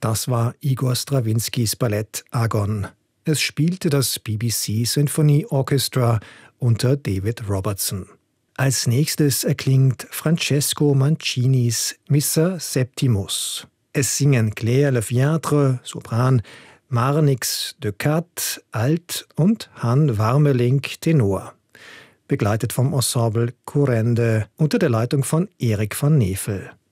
Das war Igor Strawinskys Ballett Agon. Es spielte das BBC Symphony Orchestra unter David Robertson. Als nächstes erklingt Francesco Mancinis Missa Septimus. Es singen Claire Leviatre, Sopran, Marnix de Cat, Alt und Han Warmelink, Tenor. Begleitet vom Ensemble Kurrende unter der Leitung von Erik van Nevel.